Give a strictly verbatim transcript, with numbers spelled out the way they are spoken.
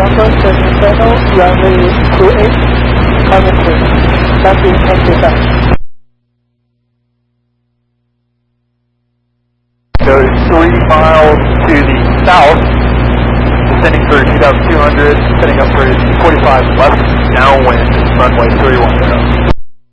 London Central Channel, runway two eight, coming clear. Landing and dispatch. Goes three miles to the south, descending for two thousand two hundred, setting up for forty-five left downwind, runway three one zero.